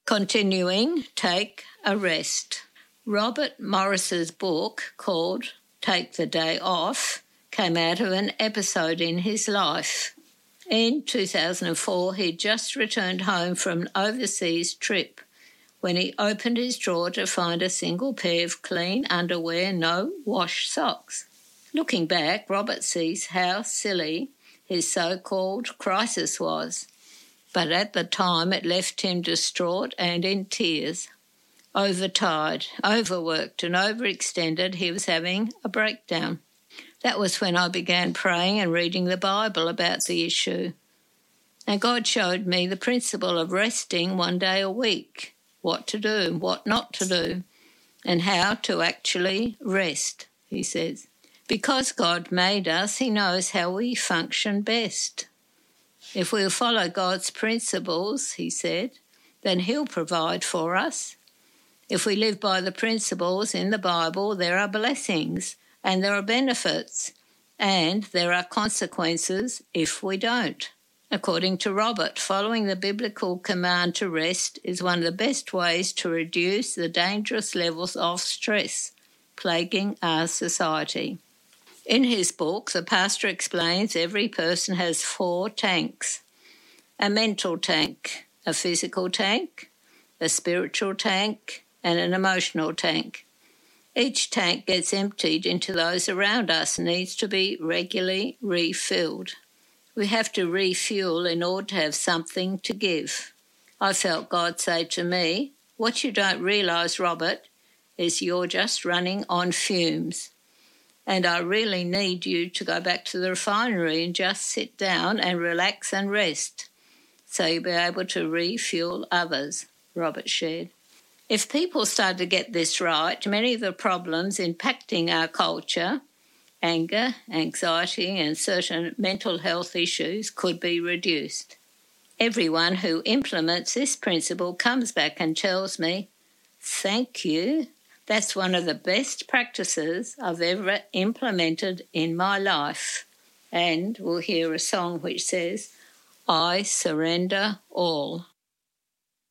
Continuing, take a rest. Robert Morris's book called Take the Day Off came out of an episode in his life. In 2004, he'd just returned home from an overseas trip when he opened his drawer to find a single pair of clean underwear, no wash socks. Looking back, Robert sees how silly his so-called crisis was. But at the time it left him distraught and in tears. Overtired, overworked and overextended, he was having a breakdown. That was when I began praying and reading the Bible about the issue. And God showed me the principle of resting one day a week, what to do and what not to do, and how to actually rest, he says. Because God made us, he knows how we function best. If we'll follow God's principles, he said, then he'll provide for us. If we live by the principles in the Bible, there are blessings and there are benefits and there are consequences if we don't. According to Robert, following the biblical command to rest is one of the best ways to reduce the dangerous levels of stress plaguing our society. In his book, the pastor explains every person has 4 tanks: a mental tank, a physical tank, a spiritual tank, and an emotional tank. Each tank gets emptied into those around us and needs to be regularly refilled. We have to refuel in order to have something to give. I felt God say to me, "What you don't realise, Robert, is you're just running on fumes. And I really need you to go back to the refinery and just sit down and relax and rest so you'll be able to refuel others," Robert shared. If people started to get this right, many of the problems impacting our culture, anger, anxiety and certain mental health issues could be reduced. Everyone who implements this principle comes back and tells me, "Thank you. That's one of the best practices I've ever implemented in my life." And we'll hear a song which says, "I surrender all."